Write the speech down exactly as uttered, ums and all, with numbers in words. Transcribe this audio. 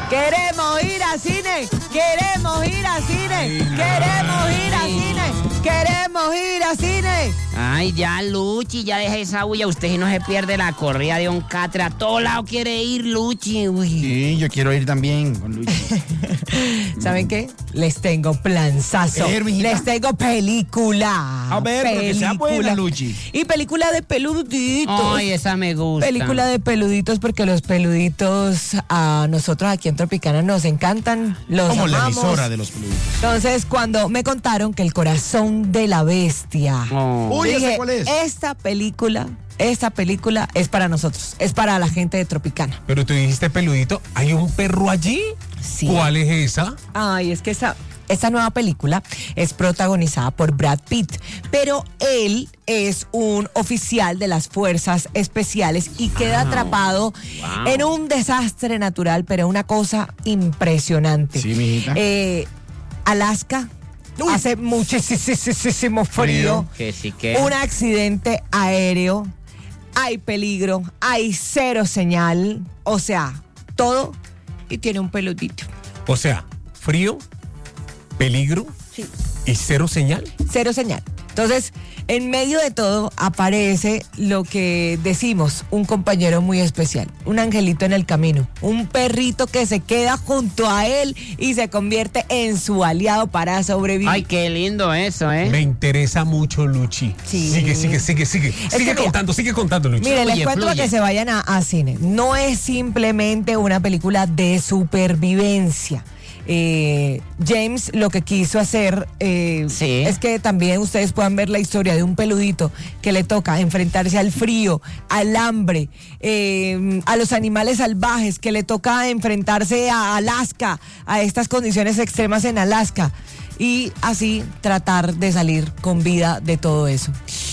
Queremos ir al cine, queremos ir al cine, queremos ir al cine, queremos ir al cine. Ay, ya, Luchi, ya deja esa bulla. Usted no se pierde la corrida de un catre. A todo lado quiere ir, Luchi. Uy. Sí, yo quiero ir también con Luchi. ¿Saben qué? Les tengo planzazo. Eh, mijita. Les tengo película. A ver, pero que sea buena, Luchi. Y película de peluditos. Ay, esa me gusta. Película de peluditos, porque los peluditos a nosotros aquí en Tropicana nos encantan, los Como la amamos. emisora de los peluditos. Entonces, cuando me contaron que El corazón de la bestia, Oh. Uy, ya sé dije, cuál es. esta película, esta película es para nosotros, es para la gente de Tropicana. Pero tú dijiste peludito, ¿hay un perro allí? Sí. ¿Cuál es esa? Ay, es que esa, esta nueva película es protagonizada por Brad Pitt, pero él es un oficial de las fuerzas especiales y queda Wow. atrapado Wow. en un desastre natural, pero una cosa impresionante. Sí, mijita. Eh, Alaska hace muchísimo frío. Que sí que. Un accidente aéreo, hay peligro, hay cero señal, o sea, todo, y tiene un peludito. O sea, frío, peligro Sí. y cero señal. Cero señal. Entonces, en medio de todo aparece lo que decimos, un compañero muy especial, un angelito en el camino, un perrito que se queda junto a él y se convierte en su aliado para sobrevivir. Ay, qué lindo eso, ¿eh? Me interesa mucho, Luchi. Sí. Sigue, sigue, sigue, sigue. que Sigue mira, contando, sigue contando, Luchi. Mire, les Fluye, cuento para fluye. que se vayan a, a cine. No es simplemente una película de supervivencia. Eh, James lo que quiso hacer eh, Sí. es que también ustedes puedan ver la historia de un peludito que le toca enfrentarse al frío, al hambre, eh, a los animales salvajes, que le toca enfrentarse a Alaska, a estas condiciones extremas en Alaska, y así tratar de salir con vida de todo eso.